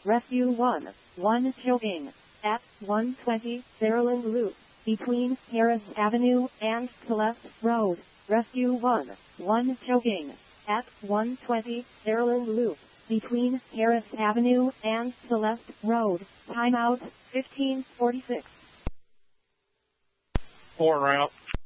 Rescue 1, 1 choking. At 120 Fairland Loop, between Harris Avenue and Celeste Road. Rescue 1, 1 choking. At 120 Fairland Loop, between Harris Avenue and Celeste Road. Timeout 15:46. 4 route.